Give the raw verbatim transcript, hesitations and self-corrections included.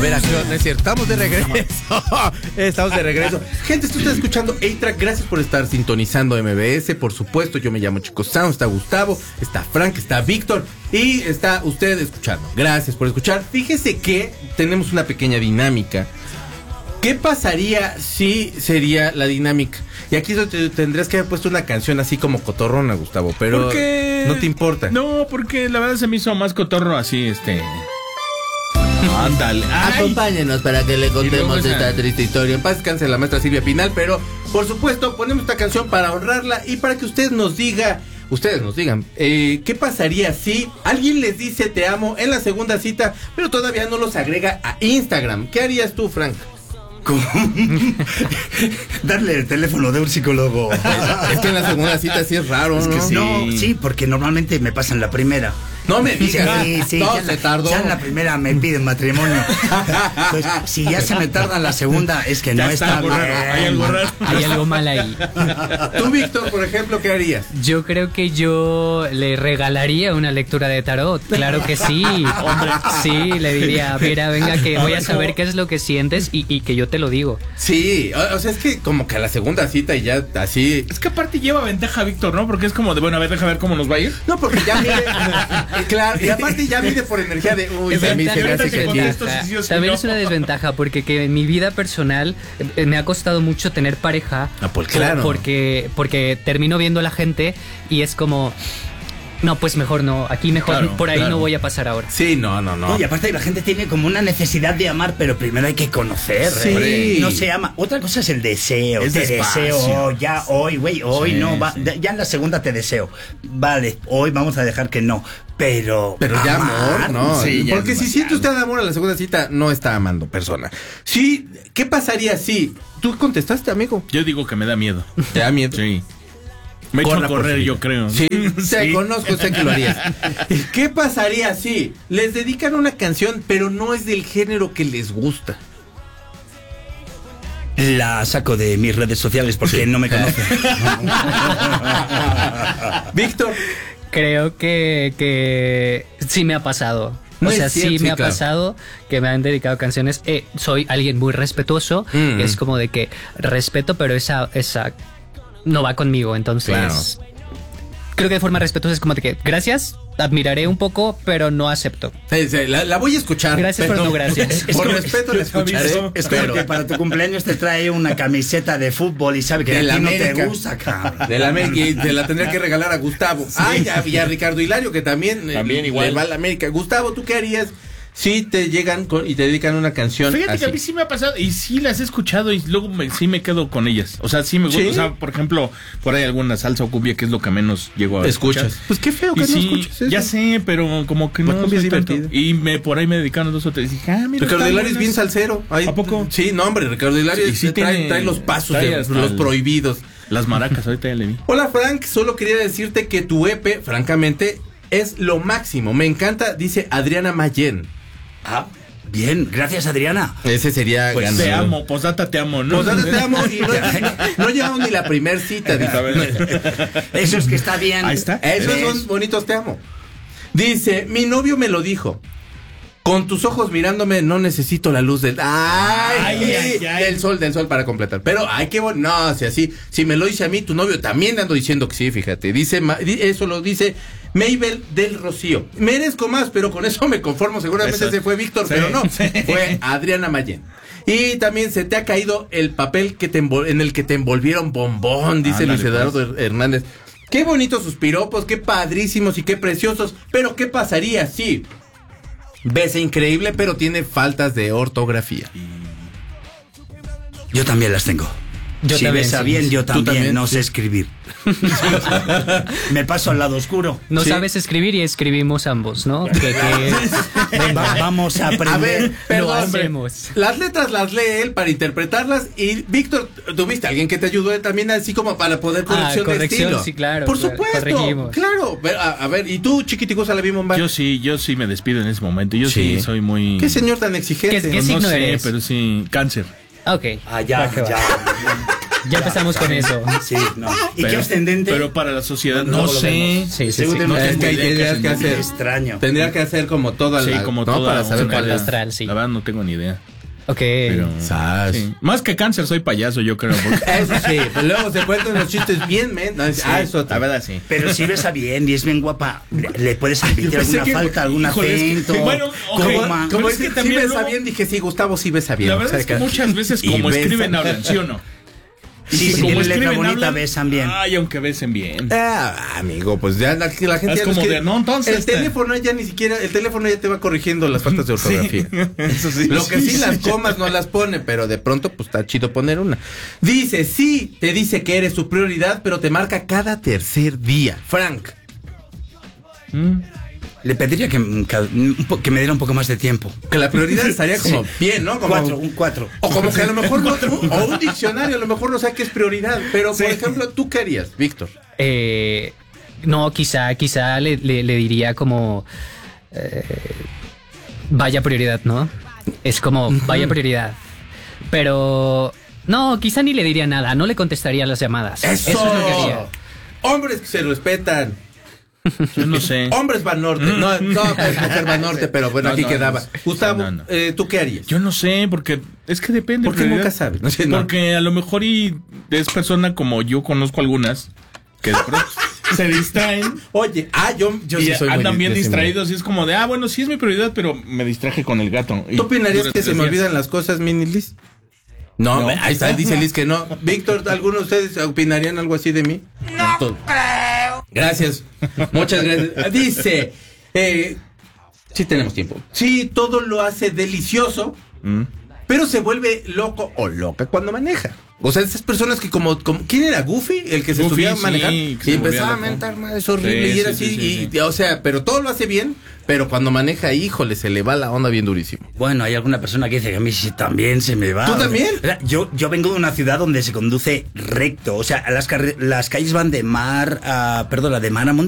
ver, aquí no es cierto. Estamos de regreso. Estamos de regreso. Gente, tú estás escuchando A-Track. Gracias por estar sintonizando M B S. Por supuesto, yo me llamo Chico Sound. Está Gustavo, está Frank, está Víctor y está usted escuchando. Gracias por escuchar. Fíjese que tenemos una pequeña dinámica. ¿Qué pasaría si sería la dinámica? Y aquí te, tendrías que haber puesto una canción así como cotorrona, Gustavo, pero porque... no te importa. No, porque la verdad se me hizo más cotorro así, este... Ándale. Acompáñenos para que le contemos esa... esta triste historia. En paz descanse la maestra Silvia Pinal, pero por supuesto ponemos esta canción para honrarla y para que usted nos diga, ustedes nos digan, eh, ¿qué pasaría si alguien les dice te amo en la segunda cita, pero todavía no los agrega a Instagram? ¿Qué harías tú, Frank? Darle el teléfono de un psicólogo. Es que en la segunda cita sí es raro, es ¿no? Que sí. No, sí, porque normalmente me pasan la primera. No me digas. Sí, sí, no, ya, se la, tardó. ya en la primera me piden matrimonio. Pues, si ya se me tarda en la segunda, es que ya no está, está bien. Hay algo raro. Hay algo mal ahí. Tú, Víctor, por ejemplo, ¿qué harías? Yo creo que yo le regalaría una lectura de tarot. Claro que sí. Hombre, sí, le diría, mira, venga, que voy a saber qué es lo que sientes y, y que yo te lo digo. Sí, o, o sea, es que como que a la segunda cita y ya así... Es que aparte lleva ventaja Víctor, ¿no? Porque es como de, bueno, a ver, deja ver cómo nos va a ir. No, porque ya mide... claro, y aparte ya mide por energía de... Uy, a mí se me hace que aquí... También es una desventaja porque que en mi vida personal eh, me ha costado mucho tener pareja. Ah, pues claro. Porque, porque termino viendo a la gente y es como... No, pues mejor no, aquí mejor, claro, por ahí claro. no voy a pasar ahora. Sí, no, no, no. Y aparte la gente tiene como una necesidad de amar, pero primero hay que conocer. Sí. ¿eh? No se ama. Otra cosa es el deseo. Es te despacio. deseo, ya hoy, güey, hoy sí, no, va, sí. ya en la segunda te deseo. Vale, hoy vamos a dejar que no, pero... Pero ya amar, amor, no. Sí, ya porque si siente usted amor a la segunda cita, no está amando persona. Sí, ¿qué pasaría si... ¿Tú contestaste, amigo? Yo digo que me da miedo. ¿Te da miedo? Sí. Me echo a correr, yo creo. Sí, sí. Te conozco, sé que lo harías. ¿Qué pasaría si les dedican una canción, pero no es del género que les gusta? La saco de mis redes sociales porque sí. no me conocen. Víctor. Creo que, que sí me ha pasado. No o sea, sí, sí me ha claro. pasado que me han dedicado canciones. Eh, soy alguien muy respetuoso. Mm. Es como de que respeto, pero esa... esa no va conmigo, entonces claro. creo que de forma respetuosa es como de que gracias, admiraré un poco, pero no acepto. Sí, sí, la, la voy a escuchar. Gracias, pero, pero no gracias. Por respeto la escucharé. Es como que para tu cumpleaños te trae una camiseta de fútbol y sabe que de a ti no América. te gusta, cabrón. De la América y te la tendría que regalar a Gustavo. Sí. Ay, a, y a Ricardo Hilario, que también, también eh, igual. le va a la América. Gustavo, ¿tú qué harías? Si te llegan con, y te dedican una canción. Fíjate así. que a mí sí me ha pasado y sí las he escuchado y luego me, sí me quedo con ellas. O sea, sí me gusta. ¿Sí? O sea, por ejemplo, por ahí alguna salsa o cumbia que es lo que menos llego a escuchar. Escuchas. Pues qué feo que y no sí, escuches eso. Ya sé, pero como que pues no es divertido. Y me por ahí me dedicaron dos o tres. Y dije, ah, mira. Ricardo Hilario es bien salsero. Ay, ¿a poco? Sí, no, hombre, Ricardo Hilario sí, sí trae, tiene, trae los pasos, trae de, los el, prohibidos. Las maracas, ahorita ya le vi. Hola, Frank, solo quería decirte que tu E P, francamente, es lo máximo. Me encanta, dice Adriana Mayen. Ah. Bien, gracias Adriana. Ese sería pues ganador. Te amo, posdata te amo, ¿no? Posdata te amo y no, no, no llevamos ni la primer cita. Eso es que está bien. Ahí está. Esos son bonitos te amo. Dice, mi novio me lo dijo. Con tus ojos mirándome no necesito la luz del... ¡Ay! ay, ay, ay. Del sol, del sol para completar. Pero, ay, qué bueno. No, si así, si me lo dice a mí, tu novio también ando diciendo que sí, fíjate. Dice, eso lo dice Mabel del Rocío. Merezco más, pero con eso me conformo. Seguramente eso. Ese fue Víctor, sí, pero no. Sí. Fue Adriana Mayen. Y también se te ha caído el papel que te envol- en el que te envolvieron bombón, dice Luis Eduardo pues. Hernández. Qué bonitos sus piropos, qué padrísimos y qué preciosos. Pero, ¿qué pasaría si... Besa increíble, pero tiene faltas de ortografía? Yo también las tengo. Yo si también, besa sí. bien, yo también, también no sí. sé escribir. Me paso al lado oscuro. No sí. sabes escribir y escribimos ambos, ¿no? Que, que... Venga, vamos a aprender. A ver, perdón, lo hacemos. Las letras las lee él para interpretarlas y Víctor, ¿tuviste alguien que te ayudó también así como para poder corrección, ah, corrección de estilo? Sí, claro. Por claro, supuesto, corregimos. claro. A, a ver, ¿y tú, chiquiticosa, la vimos? Yo sí, yo sí me despido en ese momento. Yo sí, sí soy muy... ¿Qué señor tan exigente? ¿Qué, qué no signo sé, eres? pero sí, cáncer. Ok. Ah, ya, ya. Ya empezamos con eso. Sí, no. ¿Y Pero- qué ascendente? Pero para la sociedad, No no, lo sé. vemos. Sí, sí, Según sí. no Es tengo que hay idea qué ideas que ascendente. hacer. Extraño. Tendría que hacer como toda Sí, la. como ¿no? toda Para saber una cuál carta es. astral, sí. La verdad no tengo ni idea. Ok. Pero, Sas. sí. Más que cáncer, soy payaso, yo creo. porque- Eso sí, pero luego se cuentan los chistes bien, men. No, es- ah, eso la verdad sí. Pero si besa bien y es bien guapa, le, le puedes admitir pensé alguna que- falta, algún híjole, es que- acento. bueno, ok, coma. Como Pero es es que que también sí besa luego- bien, dije sí, Gustavo sí besa bien. La O verdad sea, es que muchas veces y como besa. escriben hablan, ¿sí o no? Sí, Y si como tienen letra escriben bonita, hablan, besan bien. Ay, aunque besen bien. Ah, amigo, pues ya la, la gente Es ya como quiere- de, no, entonces, el este- teléfono ya ni siquiera, el teléfono ya te va corrigiendo las faltas de ortografía. Eso sí. Lo que sí, las comas no las pone, pero de pronto pues está chido poner una. Dice, sí, te dice que eres su prioridad, pero te marca cada tercer día. Frank. Mm. Le pediría que, que, que me diera un poco más de tiempo. Que la prioridad estaría como bien, ¿no? Como, Cuatro, un cuatro. O como que a lo mejor no, o un diccionario a lo mejor no sabe qué es prioridad. Pero, Sí. por ejemplo, ¿tú qué harías, Víctor? Eh, no, quizá, quizá le, le- le diría como eh, vaya prioridad, ¿no? Es como vaya prioridad. Pero no, quizá ni le diría nada, no le contestaría las llamadas. ¡Eso! es lo que haría. Hombres que se respetan. Yo no sé. Hombres van norte. No, no, es mujer van norte, pero bueno, No, aquí no, quedaba. no, Gustavo, no, no. eh, ¿tú qué harías? Yo no sé, porque es que depende. Porque en realidad. nunca sabes, ¿no? Sí, no. Porque a lo mejor y es persona como yo conozco algunas que de pronto se distraen Oye, ah, yo, yo y sí soy muy andan bien de- de- distraídos y es como de, ah, bueno, sí es mi prioridad, pero me distraje con el gato. Y ¿Tú opinarías dura que se tres me días. olvidan las cosas, Mini Liz? No, No. me- ahí está, dice Liz que no. Víctor, ¿alguno de ustedes opinarían algo así de mí? No creo. Gracias. Muchas gracias. Dice, eh, sí tenemos tiempo. Sí, todo lo hace delicioso, Mm. pero se vuelve loco o loca cuando maneja. O sea, esas personas que como, como ¿quién era? Goofy, el que se Goofy, subía a sí, manejar que y se empezaba a volvía loco. mentar, madre, es horrible Sí, y era sí, así, sí, sí, y, sí. o sea, pero todo lo hace bien, pero cuando maneja, híjole, se le va la onda bien durísimo. Bueno, hay alguna persona que dice que a mí sí también se me va. ¿Tú también? O sea, yo, yo vengo de una ciudad donde se conduce recto. O sea, las, carre- las calles van de mar a, perdona, de mar a monte.